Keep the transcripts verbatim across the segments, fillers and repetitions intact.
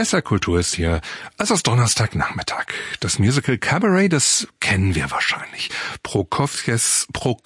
S R Kultur ist hier. Es ist Donnerstagnachmittag. Das Musical Cabaret, das kennen wir wahrscheinlich. Prokofjews,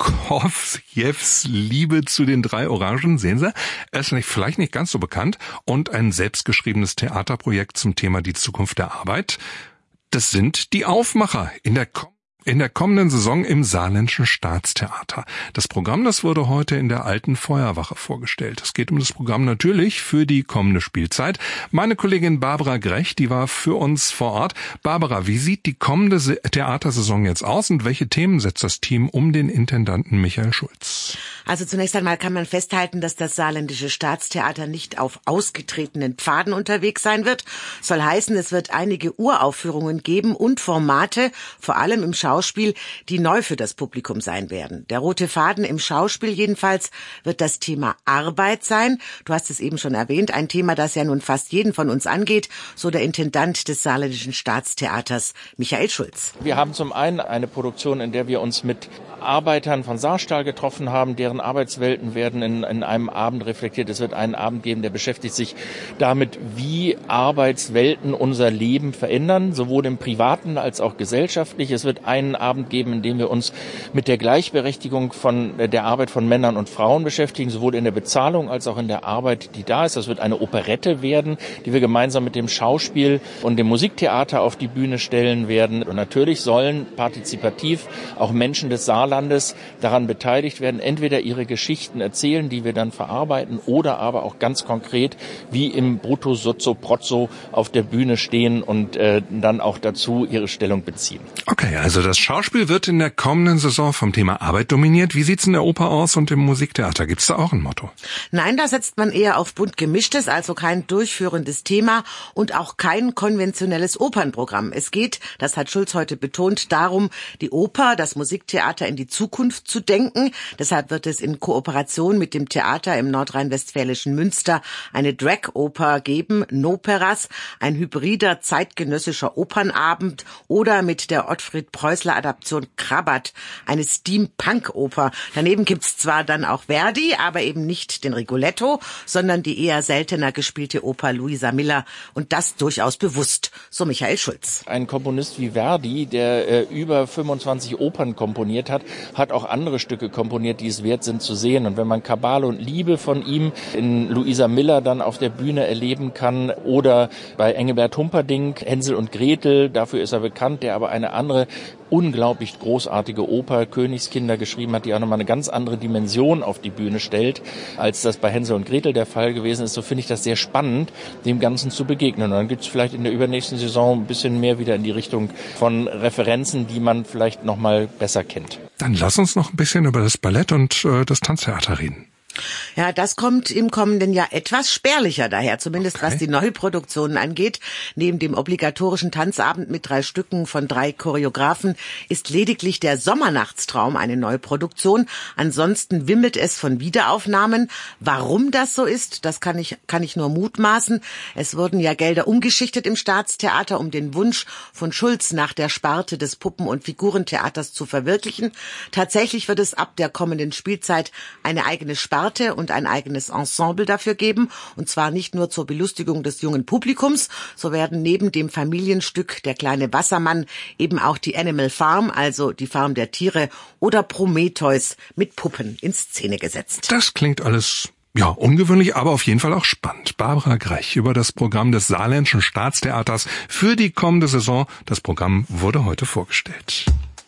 Prokofjews Liebe zu den drei Orangen, sehen Sie, ist nicht, vielleicht nicht ganz so bekannt. Und ein selbstgeschriebenes Theaterprojekt zum Thema die Zukunft der Arbeit. Das sind die Aufmacher in der Kom- In der kommenden Saison im Saarländischen Staatstheater. Das Programm, das wurde heute in der Alten Feuerwache vorgestellt. Es geht um das Programm natürlich für die kommende Spielzeit. Meine Kollegin Barbara Grech, die war für uns vor Ort. Barbara, wie sieht die kommende Theatersaison jetzt aus und welche Themen setzt das Team um den Intendanten Michael Schulz? Also zunächst einmal kann man festhalten, dass das Saarländische Staatstheater nicht auf ausgetretenen Pfaden unterwegs sein wird. Soll heißen, es wird einige Uraufführungen geben und Formate, vor allem im Schauspiel, die neu für das Publikum sein werden. Der rote Faden im Schauspiel jedenfalls wird das Thema Arbeit sein. Du hast es eben schon erwähnt, ein Thema, das ja nun fast jeden von uns angeht, so der Intendant des Saarländischen Staatstheaters, Michael Schulz. Wir haben zum einen eine Produktion, in der wir uns mit Arbeitern von Saarstahl getroffen haben, deren Arbeitswelten werden in, in einem Abend reflektiert. Es wird einen Abend geben, der beschäftigt sich damit, wie Arbeitswelten unser Leben verändern, sowohl im Privaten als auch gesellschaftlich. Es wird einen Abend geben, in dem wir uns mit der Gleichberechtigung von der Arbeit von Männern und Frauen beschäftigen, sowohl in der Bezahlung als auch in der Arbeit, die da ist. Das wird eine Operette werden, die wir gemeinsam mit dem Schauspiel und dem Musiktheater auf die Bühne stellen werden. Und natürlich sollen partizipativ auch Menschen des Saarlandes daran beteiligt werden, entweder ihre Geschichten erzählen, die wir dann verarbeiten, oder aber auch ganz konkret wie im Brutto, Sozzo, Prozzo auf der Bühne stehen und äh, dann auch dazu ihre Stellung beziehen. Okay, also das Schauspiel wird in der kommenden Saison vom Thema Arbeit dominiert. Wie sieht's in der Oper aus und im Musiktheater? Gibt's da auch ein Motto? Nein, da setzt man eher auf bunt gemischtes, also kein durchführendes Thema und auch kein konventionelles Opernprogramm. Es geht, das hat Schulz heute betont, darum, die Oper, das Musiktheater in die Zukunft zu denken. Deshalb wird es in Kooperation mit dem Theater im nordrhein-westfälischen Münster eine Drag-Oper geben, Noperas, ein hybrider zeitgenössischer Opernabend, oder mit der Ottfried Preußler Adaption Krabat, eine Steampunk-Oper. Daneben gibt's zwar dann auch Verdi, aber eben nicht den Rigoletto, sondern die eher seltener gespielte Oper Luisa Miller, und das durchaus bewusst, so Michael Schulz. Ein Komponist wie Verdi, der äh, über fünfundzwanzig Opern komponiert hat, hat auch andere Stücke komponiert, die es wert sind zu sehen. Und wenn man Kabale und Liebe von ihm in Luisa Miller dann auf der Bühne erleben kann, oder bei Engelbert Humperdinck Hänsel und Gretel, dafür ist er bekannt, der aber eine andere unglaublich großartige Oper Königskinder geschrieben hat, die auch nochmal eine ganz andere Dimension auf die Bühne stellt, als das bei Hänsel und Gretel der Fall gewesen ist. So finde ich das sehr spannend, dem Ganzen zu begegnen. Und dann gibt es vielleicht in der übernächsten Saison ein bisschen mehr wieder in die Richtung von Referenzen, die man vielleicht nochmal besser kennt. Dann lass uns noch ein bisschen über das Ballett und äh, das Tanztheater reden. Ja, das kommt im kommenden Jahr etwas spärlicher daher, zumindest okay. Was die Neuproduktionen angeht. Neben dem obligatorischen Tanzabend mit drei Stücken von drei Choreografen ist lediglich der Sommernachtstraum eine Neuproduktion. Ansonsten wimmelt es von Wiederaufnahmen. Warum das so ist, das kann ich, kann ich nur mutmaßen. Es wurden ja Gelder umgeschichtet im Staatstheater, um den Wunsch von Schulz nach der Sparte des Puppen- und Figurentheaters zu verwirklichen. Tatsächlich wird es ab der kommenden Spielzeit eine eigene Sparte und ein eigenes Ensemble dafür geben, und zwar nicht nur zur Belustigung des jungen Publikums. So werden neben dem Familienstück Der kleine Wassermann eben auch die Animal Farm, also die Farm der Tiere, oder Prometheus mit Puppen in Szene gesetzt. Das klingt alles, ja, ungewöhnlich, aber auf jeden Fall auch spannend. Barbara Grech über das Programm des Saarländischen Staatstheaters für die kommende Saison. Das Programm wurde heute vorgestellt.